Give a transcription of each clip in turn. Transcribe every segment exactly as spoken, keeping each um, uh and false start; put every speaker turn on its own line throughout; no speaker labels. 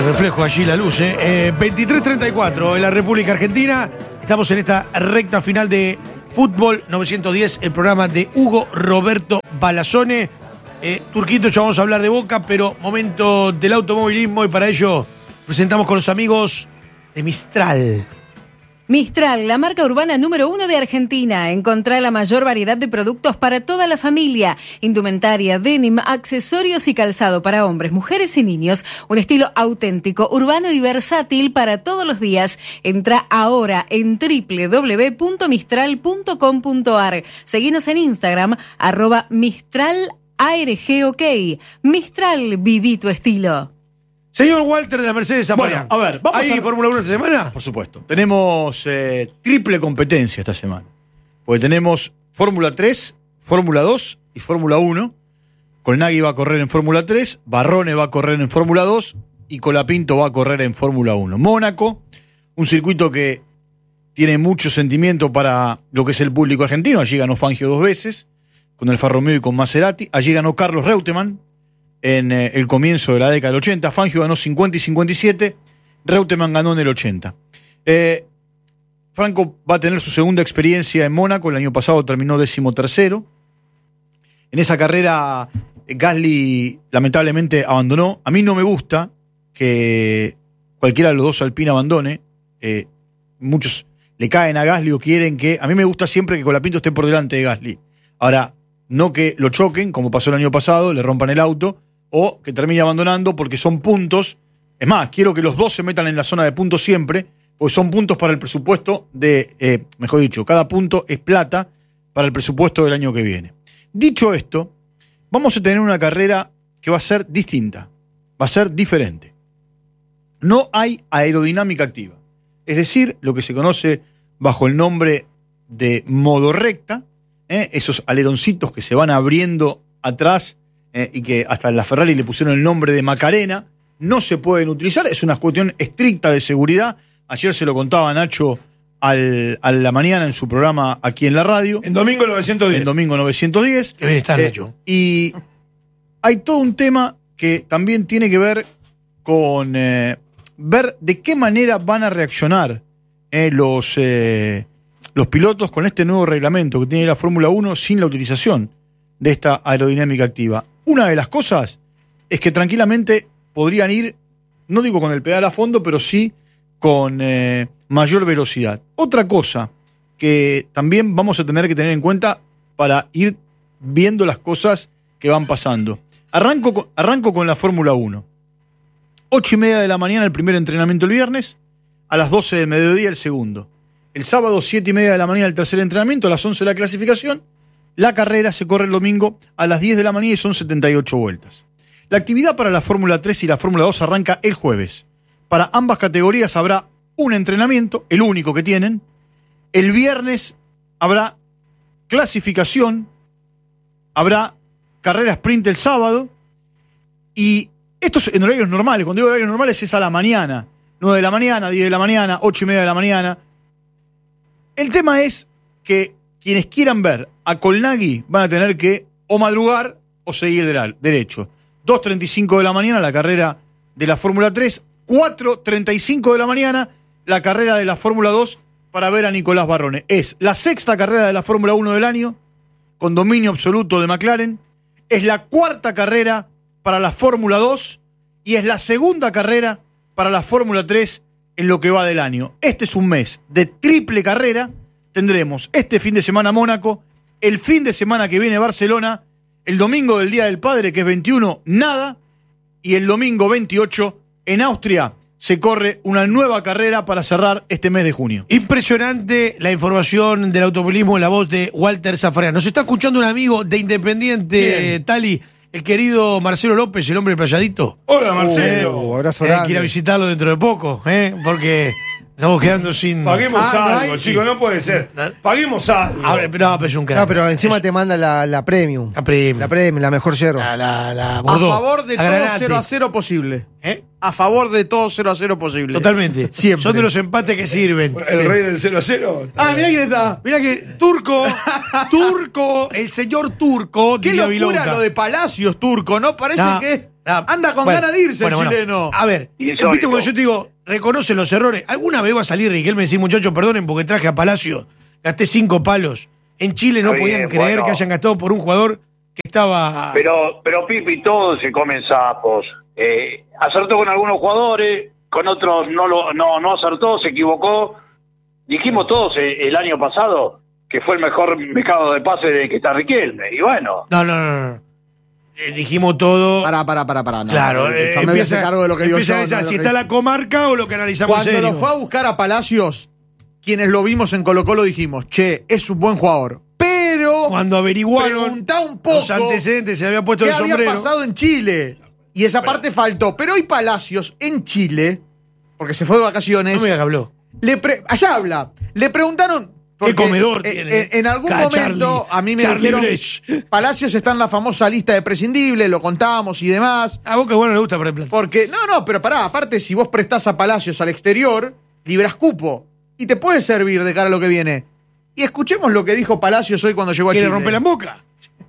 reflejo allí la luz, ¿eh? eh veintitrés treinta y cuatro en la República Argentina. Estamos en esta recta final de Fútbol novecientos diez, el programa de Hugo Roberto Balazzone. Eh, Turquito, ya vamos a hablar de Boca, pero momento del automovilismo y para ello presentamos con los amigos de Mistral.
Mistral, la marca urbana número uno de Argentina. Encontrá la mayor variedad de productos para toda la familia. Indumentaria, denim, accesorios y calzado para hombres, mujeres y niños. Un estilo auténtico, urbano y versátil para todos los días. Entrá ahora en doble u doble u doble u punto mistral punto com punto a r. Seguinos en Instagram, arroba Mistral A R G OK. Mistral, viví tu estilo.
Señor Walter de la Mercedes Zapata.
Bueno, a ver, vamos
¿hay
a...
Fórmula uno esta semana?
Por supuesto. Tenemos eh, triple competencia esta semana. Porque tenemos Fórmula tres, Fórmula dos y Fórmula uno. Colnaghi va a correr en Fórmula tres, Barrone va a correr en Fórmula dos y Colapinto va a correr en Fórmula uno. Mónaco, un circuito que tiene mucho sentimiento para lo que es el público argentino. Allí ganó Fangio dos veces, con Alfa Romeo y con Maserati. Allí ganó Carlos Reutemann en eh, el comienzo de la década del ochenta. Fangio ganó cincuenta y cincuenta y siete, Reutemann ganó en el ochenta. Eh, Franco va a tener su segunda experiencia en Mónaco, el año pasado terminó decimotercero. En esa carrera Gasly lamentablemente abandonó. A mí no me gusta que cualquiera de los dos Alpine abandone. Eh, muchos le caen a Gasly o quieren que... A mí me gusta siempre que Colapinto esté por delante de Gasly. Ahora, no que lo choquen, como pasó el año pasado, le rompan el auto, o que termine abandonando porque son puntos. Es más, quiero que los dos se metan en la zona de puntos siempre, porque son puntos para el presupuesto de, eh, mejor dicho, cada punto es plata para el presupuesto del año que viene. Dicho esto, vamos a tener una carrera que va a ser distinta, va a ser diferente. No hay aerodinámica activa, es decir, lo que se conoce bajo el nombre de modo recta, eh, esos aleroncitos que se van abriendo atrás, Eh, y que hasta en la Ferrari le pusieron el nombre de Macarena, no se pueden utilizar, es una cuestión estricta de seguridad. Ayer se lo contaba Nacho al, a la mañana en su programa aquí en la radio.
En Domingo novecientos diez.
En Domingo novecientos diez.
Qué bien está,
eh,
Nacho.
Y hay todo un tema que también tiene que ver con eh, ver de qué manera van a reaccionar eh, los, eh, los pilotos con este nuevo reglamento que tiene la Fórmula uno sin la utilización de esta aerodinámica activa. Una de las cosas es que tranquilamente podrían ir, no digo con el pedal a fondo, pero sí con eh, mayor velocidad. Otra cosa que también vamos a tener que tener en cuenta para ir viendo las cosas que van pasando. Arranco con, arranco con la Fórmula uno. Ocho y media de la mañana el primer entrenamiento el viernes, a las doce del mediodía el segundo. El sábado, siete y media de la mañana el tercer entrenamiento, a las once la clasificación. La carrera se corre el domingo a las diez de la mañana y son setenta y ocho vueltas. La actividad para la Fórmula tres y la Fórmula dos arranca el jueves. Para ambas categorías habrá un entrenamiento, el único que tienen. El viernes habrá clasificación, habrá carrera sprint el sábado. Y esto es en horarios normales. Cuando digo horarios normales es a la mañana. nueve de la mañana, diez de la mañana, ocho y media de la mañana. El tema es que quienes quieran ver a Colnaghi van a tener que o madrugar o seguir derecho. dos treinta y cinco de la mañana la carrera de la Fórmula tres, cuatro treinta y cinco de la mañana la carrera de la Fórmula dos para ver a Nicolás Barrone. Es la sexta carrera de la Fórmula uno del año, con dominio absoluto de McLaren. Es la cuarta carrera para la Fórmula dos y es la segunda carrera para la Fórmula tres en lo que va del año. Este es un mes de triple carrera. Tendremos este fin de semana Mónaco, el fin de semana que viene Barcelona, el domingo del Día del Padre, que es veintiuno, nada, y el domingo veintiocho en Austria se corre una nueva carrera para cerrar este mes de junio.
Impresionante la información del automovilismo en la voz de Walter Zafarian. Nos está escuchando un amigo de Independiente, Bien. Tali, el querido Marcelo López, el hombre playadito.
Hola, Marcelo.
Uh, abrazo grande. Eh, quiero visitarlo dentro de poco, ¿eh? Porque... estamos quedando sin...
Paguemos
ah,
algo,
no
chicos, no puede ser. Paguemos algo.
A ver, no, pero es un crack.
No, pero encima es... te manda la, la premium.
La premium.
La premium, la mejor yerba.
La, la, la
a favor de todo
Granate.
cero a cero posible.
¿Eh?
A favor de todo cero a cero posible.
Totalmente.
Siempre.
Son de los empates que sirven.
El
sí.
rey del cero a cero.
Ah, mirá quién está.
Mirá que Turco, Turco, el señor Turco.
Qué locura Vilonca. Lo de Palacios, Turco, ¿no? Parece
no.
que...
Ah,
Anda con
bueno,
ganas de irse
bueno,
el
bueno.
chileno.
A ver,
Insólito.
viste cuando yo te digo, reconoce los errores. ¿Alguna vez va a salir Riquelme y decir, muchachos, perdonen porque traje a Palacio, gasté cinco palos? En Chile no
Está
podían
bien,
creer
bueno.
que hayan gastado por un jugador que estaba...
Pero, pero Pipi, todos se comen sapos. Eh, acertó con algunos jugadores, con otros no lo no, no acertó, se equivocó. Dijimos todos eh, el año pasado que fue el mejor mercado de pase de que está Riquelme. Y bueno,
No, no, no, no. Eh, dijimos todo...
Pará, pará, pará, pará. no,
claro,
yo
eh,
me voy a
empieza,
hacer cargo de lo que digo
empieza
yo.
esa,
no de lo
si
que
está
dice.
la comarca o lo que analizamos
Cuando
serio.
lo fue a buscar a Palacios, quienes lo vimos en Colo Colo dijimos, che, es un buen jugador. Pero
Cuando averiguaron
preguntá un poco
los antecedentes, se le había puesto
qué
el
había
sombrero.
pasado en Chile. Y esa parte faltó. Pero hoy Palacios en Chile, porque se fue de vacaciones,
No me digas que habló.
le pre- allá habla. Le preguntaron.
¿Qué
porque,
comedor
eh,
tiene?
eh, en algún
Cada
momento
Charlie-
a mí me
Charlie
dijeron
Brecht.
Palacios está en la famosa lista de prescindible, lo contábamos y demás.
A vos que bueno le gusta por el plata.
Porque, no, no, pero pará, aparte si vos prestás a Palacios al exterior, libras cupo. Y te puede servir de cara a lo que viene. Y escuchemos lo que dijo Palacios hoy cuando llegó a
¿Quiere
Chile.
romper la boca?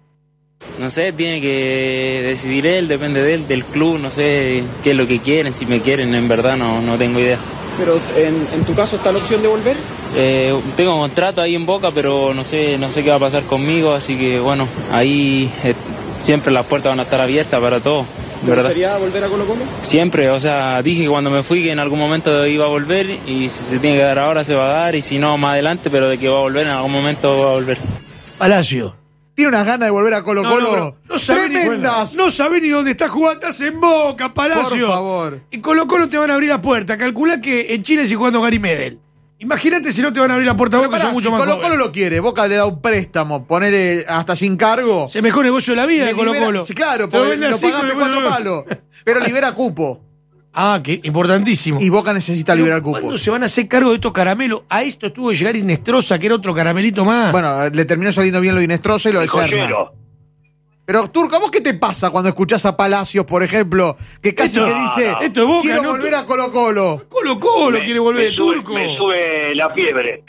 No sé, tiene que decidir él, depende de él, del club, no sé qué es lo que quieren, si me quieren, en verdad no, no tengo idea.
Pero en, en tu caso está la opción de volver.
Eh, tengo un contrato ahí en Boca, pero no sé, no sé qué va a pasar conmigo, así que bueno, ahí eh, siempre las puertas van a estar abiertas para todo,
¿Te
¿verdad?
gustaría volver a Colo Colo?
Siempre, o sea, dije que cuando me fui que en algún momento iba a volver y si se tiene que dar ahora se va a dar y si no más adelante, pero de que va a volver en algún momento va a volver.
Palacio.
Tiene unas ganas de volver a Colo
No,
Colo.
no, pero no sabe ni-
tremendas.
No sabés ni dónde estás jugando, estás en Boca, Palacio.
Por favor.
Y Colo Colo te van a abrir la puerta. Calculá que en Chile sigue jugando Gary Medel. Imagínate si no te van a abrir la puerta a
Pero
Boca,
pará,
son mucho
si
más
Colo
jóvenes.
Colo lo quiere, Boca le da un préstamo, ponerle hasta sin cargo.
Es el mejor negocio de la vida
le
de Colo
libera-
Colo.
Sí, claro,
Te lo
porque
venden
lo
a cinco
pagaste
y después
cuatro
lo-
palos. Pero libera cupo.
Ah, que importantísimo.
Y Boca necesita
Pero,
liberar cupo.
¿cuándo se van a hacer cargo de estos caramelos? A esto tuvo que llegar Inestrosa, que era otro caramelito más.
Bueno, le terminó saliendo bien lo de Inestrosa y lo de
el
Serna.
joyero.
Pero, Turco, ¿a vos qué te pasa cuando escuchás a Palacios, por ejemplo, que casi
Esto-
que dice,
no. Esto es Boca,
quiero
¿no?
volver a Colo Colo?
Colo Colo
Me-
quiere volver,
me sube,
Turco.
me sube la fiebre.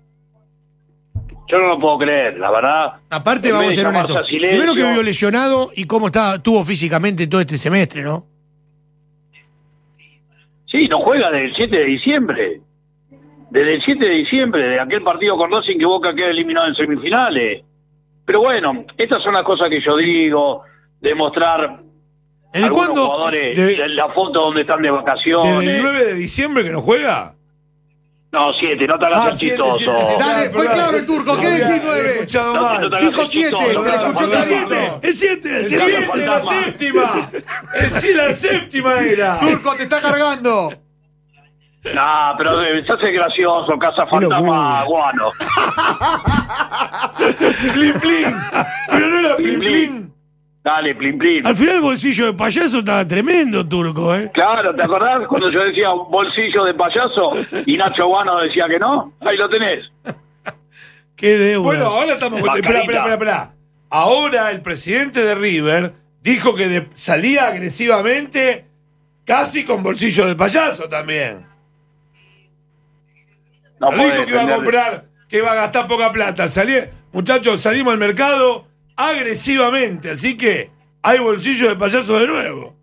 Yo no lo puedo creer, la verdad.
Aparte,
En
vamos a
vez de
ser
llamarse
honestos.
a silencio-
Primero que vivió lesionado y cómo estaba, estuvo físicamente todo este semestre, ¿no?
Sí, no juega desde el siete de diciembre. Desde el siete de diciembre, de aquel partido con Racing que Boca queda eliminado en semifinales. Pero bueno, estas son las cosas que yo digo, demostrar
¿Desde
algunos
cuándo?
jugadores,
De-
la foto donde están de vacaciones.
¿Desde el nueve de diciembre que no juega?
No, siete, no te hagas
Ah,
el
siete,
chistoso.
siete, siete.
Dale, fue
Perdón.
claro el Turco, ¿qué
Había
decís nueve?
escuchado
No,
mal.
no te hagas
Dijo
el
siete,
chistoso,
se le
no,
escuchó
no,
clarito.
no.
El siete, el
El
siete.
siete.
¡Siete, la séptima! El sí, la séptima era.
Turco, te está cargando.
No, pero eh, se hace gracioso, Casa Fantasma Guano.
Plin, plin. Pero no era plin, plin.
Dale, plin plin.
Al final el bolsillo de payaso estaba tremendo, Turco, ¿eh?
Claro, ¿te acordás cuando yo decía bolsillo de payaso y Nacho Guano decía que no? Ahí lo tenés.
Qué deuda.
Bueno, ahora estamos con... Espera,
Mascarita.
espera, espera, espera. Ahora el presidente de River dijo que de- salía agresivamente casi con bolsillo de payaso también.
No
No
podés
dijo que iba a
defender-
comprar, que iba a gastar poca plata. Salí, muchachos, salimos al mercado agresivamente, así que hay bolsillo de payaso de nuevo.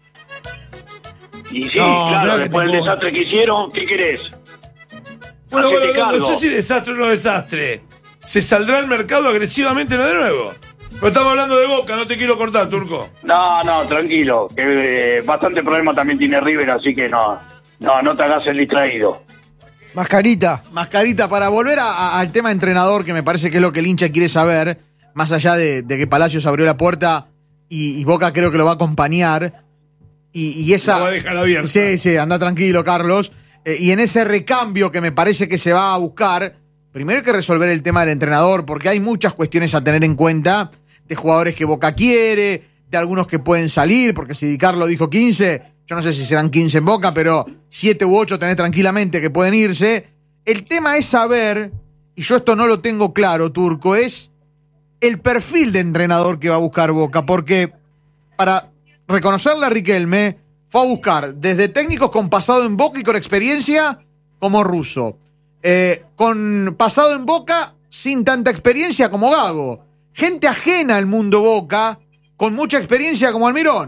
Y sí,
No, mirá
claro,
que
después
te
del
pongo.
desastre que hicieron, ¿qué querés?
Bueno,
Hacete
bueno, no, no
cargo.
sé si desastre o no desastre. Se saldrá al mercado agresivamente de nuevo. Pero estamos hablando de Boca, no te quiero cortar, Turco.
No, no, tranquilo, que eh, bastante problema también tiene River, así que no, no, no te hagas el distraído.
Mascarita.
Mascarita, para volver a- a- al tema entrenador, que me parece que es lo que el hincha quiere saber, más allá de, de que Palacios abrió la puerta y, y Boca creo que lo va a acompañar. Y, y esa.
Lo va a dejar abierto.
Sí, sí, anda tranquilo, Carlos. Eh, y en ese recambio que me parece que se va a buscar, primero hay que resolver el tema del entrenador, porque hay muchas cuestiones a tener en cuenta, de jugadores que Boca quiere, de algunos que pueden salir, porque si Di Carlo dijo quince, yo no sé si serán quince en Boca, pero siete u ocho tenés tranquilamente que pueden irse. El tema es saber, y yo esto no lo tengo claro, Turco, es el perfil de entrenador que va a buscar Boca, porque para reconocerle a Riquelme, fue a buscar desde técnicos con pasado en Boca y con experiencia como Russo, eh, con pasado en Boca sin tanta experiencia como Gago, gente ajena al mundo Boca con mucha experiencia como Almirón,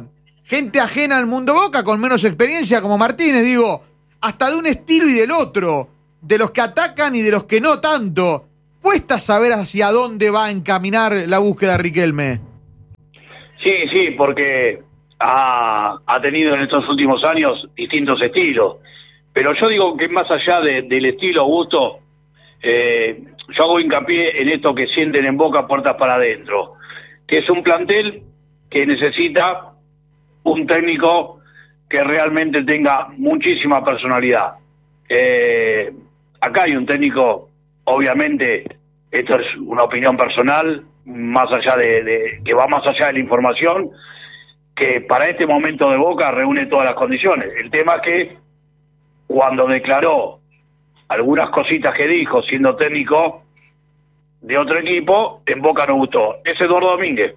gente ajena al mundo Boca, con menos experiencia, como Martínez, digo, hasta de un estilo y del otro, de los que atacan y de los que no tanto. Cuesta saber hacia dónde va a encaminar la búsqueda Riquelme.
Sí, sí, porque ha, ha tenido en estos últimos años distintos estilos. Pero yo digo que más allá de, del estilo gusto, eh, yo hago hincapié en esto que sienten en Boca puertas para adentro, que es un plantel que necesita un técnico que realmente tenga muchísima personalidad. Eh, acá hay un técnico, obviamente, esto es una opinión personal, más allá de, de que va más allá de la información, que para este momento de Boca reúne todas las condiciones. El tema es que cuando declaró algunas cositas que dijo siendo técnico de otro equipo, en Boca no gustó. Es Eduardo Domínguez.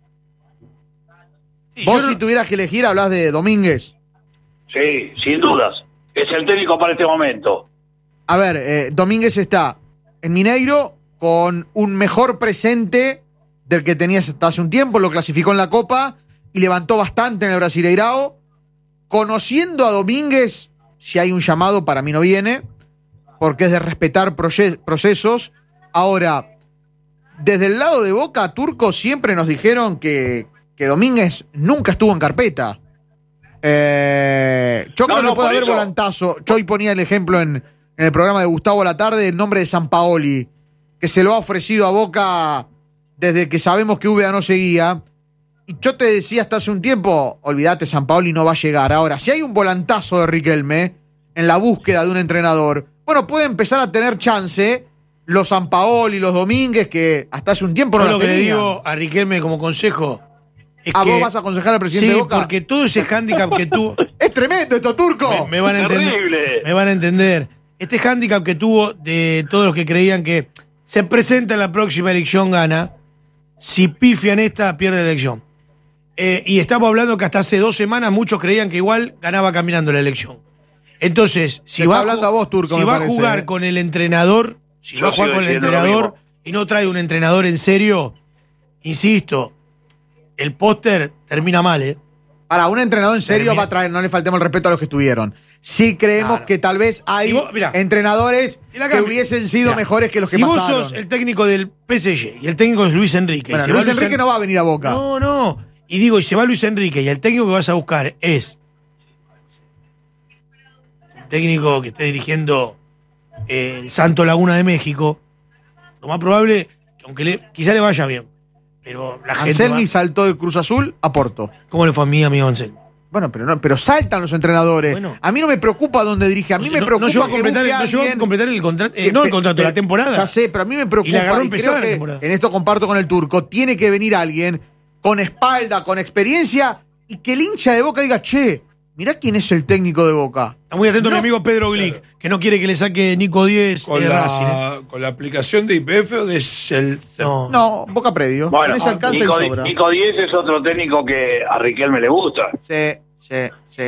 Vos no... si tuvieras que elegir, hablás de Domínguez.
Sí, sin dudas. Es el técnico para este momento.
A ver, eh, Domínguez está en Mineiro con un mejor presente del que tenías hasta hace un tiempo, lo clasificó en la Copa y levantó bastante en el Brasileirao. Conociendo a Domínguez, si hay un llamado, para mí no viene, porque es de respetar procesos. Ahora, desde el lado de Boca, Turco, siempre nos dijeron que, que Domínguez nunca estuvo en carpeta. Eh, yo no, creo no, que puede haber eso. volantazo. Yo hoy ponía el ejemplo en, en el programa de Gustavo a la tarde, el nombre de Sampaoli, que se lo ha ofrecido a Boca desde que sabemos que V A no seguía. Y yo te decía hasta hace un tiempo, olvídate, Sampaoli no va a llegar. Ahora, si hay un volantazo de Riquelme en la búsqueda de un entrenador, bueno, puede empezar a tener chance los Sampaoli, los Domínguez, que hasta hace un tiempo no
lo
lo
que
tenían.
le digo a Riquelme como consejo es
¿Ah,
que,
vos vas a aconsejar al presidente
sí,
de Boca?
porque todo ese hándicap que tuvo...
¡Es tremendo esto, Turco!
Me, me van a entender.
Terrible.
Me van a entender. Este hándicap que tuvo de todos los que creían que se presenta en la próxima elección, gana. Si pifian esta, pierde la elección. Eh, y estamos hablando que hasta hace dos semanas muchos creían que igual ganaba caminando la elección. Entonces, si
Te
va,
está hablando a vos, Turco,
si
me
va
parece,
a jugar
eh.
con el entrenador, si
Yo
va a jugar
sigo
con el
diciendo lo
entrenador
mismo.
y no trae un entrenador en serio, insisto, el póster termina mal, ¿eh?
Para un entrenador en serio
Termina.
va a traer, no le faltemos el respeto a los que estuvieron. Sí creemos
Claro.
que tal vez hay
Si vos- mirá.
entrenadores
Y la
que
cambio.
hubiesen sido
Mirá,
mejores que los que
si
pasaron.
vos sos el técnico del P S G y el técnico es Luis Enrique.
Bueno,
y se va
Luis Enrique
En-
no va a venir a Boca.
No, no. Y digo, y se va Luis Enrique y el técnico que vas a buscar es un técnico que esté dirigiendo eh, el Santo Laguna de México, lo más probable, que aunque le, quizá le vaya bien, pero la gente
Anselmi
va-
saltó de Cruz Azul a Porto.
¿Cómo le fue a mi amigo Anselmi?
Bueno, pero no, pero saltan los entrenadores.
Bueno.
A mí no me preocupa dónde dirige, a mí me
no,
preocupa
no llegó a
que
completar,
busque
no llegó a
alguien
completar el contrato, eh,
que-
no el
pe-
contrato,
pe-
la temporada.
Ya sé, pero a mí me preocupa
Y la agarró
y
empezada
creo
la
que
temporada.
en esto comparto con el Turco. Tiene que venir alguien con espalda, con experiencia y que el hincha de Boca diga, che, mirá quién es el técnico de Boca.
Está muy atento
No.
mi amigo Pedro Glick, que no quiere que le saque Nico diez
Con,
de
la,
Racing. ¿eh?
con la aplicación de I P F o de Shell.
No.
No, Boca Predio.
Bueno,
Con ese alcance
Nico,
y sobra.
Nico Díez es otro técnico que a Riquelme le gusta.
Sí, sí, sí.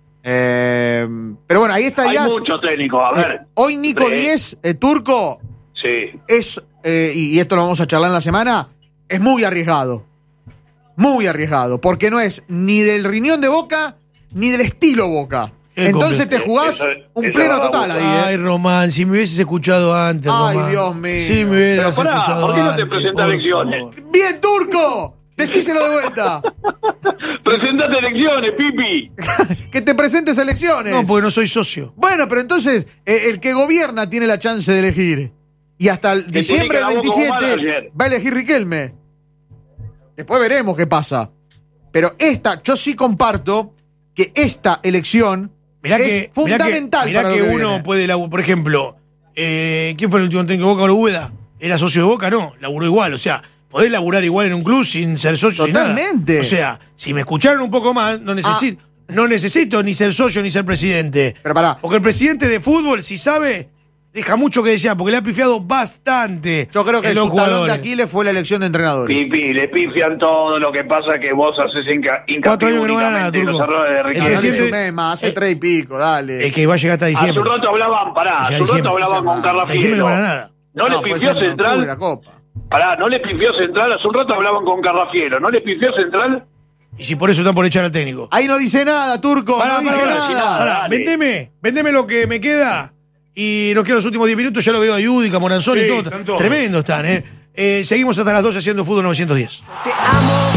Eh, pero bueno, ahí está
Hay
ya.
muchos técnicos, a ver.
Hoy Nico
Eh,
Díez, eh, Turco,
Sí.
es, eh, y, y esto lo vamos a charlar en la semana, es muy arriesgado. Muy arriesgado. Porque no es ni del riñón de Boca, ni del estilo Boca.
Qué
Entonces te
complejo.
jugás
Eso-
un
eso
pleno
es
total ahí,
Ay,
¿eh?
Román, si me hubieses escuchado antes,
Ay,
Román.
Dios mío.
Si me hubieras
Pero pará,
escuchado
¿por qué no te
antes,
presentás
por
elecciones?
favor.
¡Bien, Turco! Decíselo de vuelta.
Presentate elecciones, Pipi.
Que te presentes a elecciones.
No, porque no soy socio.
Bueno, pero entonces eh, el que gobierna tiene la chance de elegir. Y hasta el
Que
diciembre
tiene
del
que la voz como
veintisiete
manager.
va a elegir Riquelme. Después veremos qué pasa. Pero esta, yo sí comparto que esta elección
Mirá
es
que,
fundamental
mirá que,
para
mirá
lo
que
que
uno
viene.
puede laburar. Por ejemplo, eh, ¿quién fue el último técnico de Boca? Úbeda. ¿Era socio de Boca? No, laburó igual. O sea, podés laburar igual en un club sin ser socio. sin nada.
Totalmente.
O sea, si me escucharon un poco más, no necesito, no necesito ni ser socio ni ser presidente.
Pero pará.
Porque el presidente de fútbol, si sabe, deja mucho que desear, porque le ha pifiado bastante.
Yo creo que
en
su
los
talón de
jugadores.
Aquiles fue la elección de entrenadores.
Pipi, le pifian todo. Lo que pasa es que vos haces hinca-
Cuatro
hincapié
años que no gana nada,
únicamente en los
Turco.
errores de
El
Que no
Riquelme.
le
presidente-
sumé más, hace
eh,
tres y pico, dale.
El que va a llegar hasta
Hace
diciembre.
un rato hablaban, pará,
Ya
hace un
diciembre,
rato hablaban con
diciembre.
Hasta diciembre no
Carrafielo.
gana nada.
No, le
puede
pifió
ser en octubre
Central.
la Copa.
Pará, no le pifió Central. Hace un rato hablaban con Carrafielo. ¿No le pifió Central?
Y si por eso están por echar al técnico.
Ahí no dice nada, Turco.
Pará,
no
pará,
dice
pará,
nada.
pará,
Dale.
vendeme, vendeme lo que me queda. Y nos quedan los últimos diez minutos. Ya lo veo a Yudica, Moranzón
Sí,
y todo.
están todos.
Tremendo están, ¿eh? Eh, Seguimos hasta las doce haciendo Fútbol novecientos diez.
Te amo.